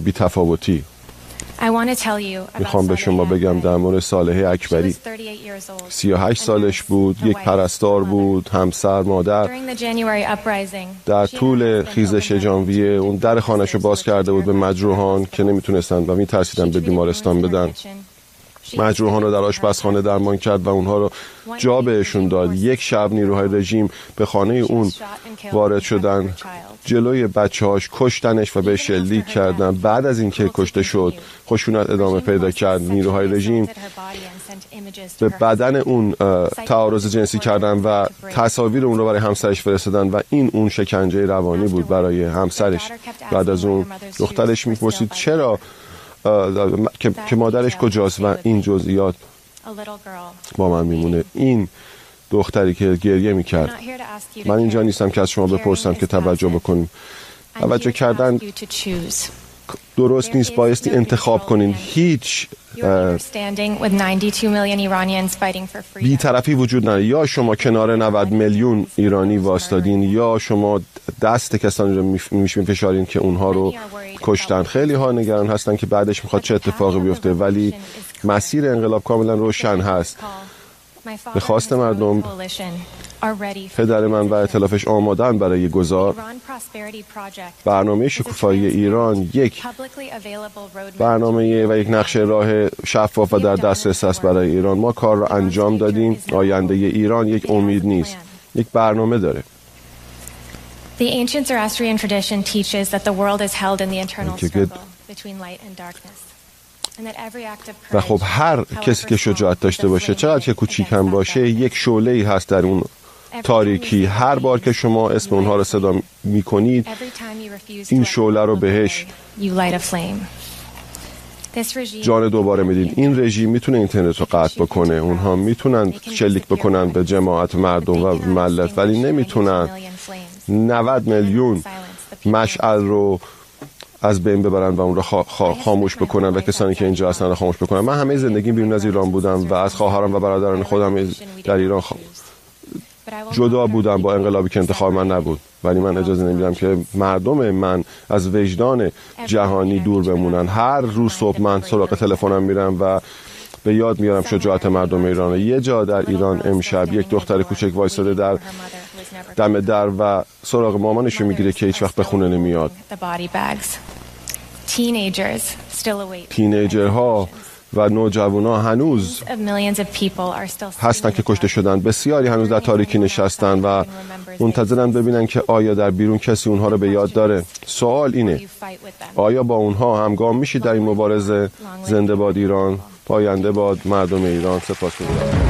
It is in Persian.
بی‌تفاوتی. میخوام به شما بگم در مورد صالحه اکبری. 38 سالش بود، یک پرستار بود، همسر، مادر. در طول خیزش ژانویه اون در خانه‌اش رو باز کرده بود به مجروحان که نمیتونستن و میترسیدن به بیمارستان بدن. مجروحان رو در آشپزخانه درمان کرد و اونها رو جا بهشون داد. یک شب نیروهای رژیم به خانه اون وارد شدن، جلوی بچه‌هاش کشتنش و به شلیک کردن. بعد از اینکه کشته شد خشونت ادامه پیدا کرد. نیروهای رژیم به بدن اون تعارض جنسی کردن و تصاویر اون رو برای همسرش فرستادن و این اون شکنجه روانی بود برای همسرش. بعد از اون دخترش میپرسید چرا که مادرش کجاست و این جزئیات با من میمونه. این دختری که گریه میکرد. من اینجا نیستم که از شما بپرسم که توجه بکنیم. توجه کردن درست نیست، بایستی انتخاب کنین. هیچ بی‌طرفی وجود نداره. یا شما کنار 90 میلیون ایرانی واسطادین یا شما دست کسانی رو میفشارین که اونها رو کشتن. خیلی ها نگران هستن که بعدش میخواد چه اتفاقی بیفته، ولی مسیر انقلاب کاملا روشن هست. به خواست مردم پدر من و ائتلافش آمادن برای گذار. برنامه شکوفایی ایران یک برنامه و یک نقشه راه شفاف و در دسترس است برای ایران. ما کار را انجام دادیم. آینده ایران یک امید نیست، یک برنامه داره. The ancient Zoroastrian tradition teaches that the world is held in the internal struggle between light and darkness. و خب هر کسی که شجاعت داشته باشه، چقدر که کوچیک هم باشه، یک شعله‌ای هست در اون تاریکی. هر بار که شما اسم اونها رو صدا می‌کنید، این شعله رو بهش جان دوباره میدید. این رژیم میتونه اینترنت رو قطع بکنه، اونها میتونن شلیک بکنن به جماعت مردم و ملت، ولی نمیتونن 90 میلیون مشعل رو از بین ببرن و اون رو خاموش بکنن و کسانی که اینجا هستن رو خاموش بکنن. من همه زندگی بیرون از ایران بودم و از خواهرام و برادران خودم در ایران جدا بودم با انقلابی که انتخاب من نبود، ولی من اجازه نمیدم که مردم من از وجدان جهانی دور بمونن. هر روز صبح من سراغ تلفنم میرم و به یاد میارم شجاعت مردم ایران. یه جا در ایران امشب یک دختر کوچک وایساده در دم در و سراغ مامانشو میگیره که هیچ وقت به خونه نمیاد. تینیجرها و نوجوانا هنوز هستن که کشته شدن. بسیاری هنوز در تاریکی نشستن و منتظرن ببینن که آیا در بیرون کسی اونها رو به یاد داره. سوال اینه، آیا با اونها همگام میشید در این مبارزه؟ زنده باد ایران، پاینده باد مردم ایران. سپاسگزارم.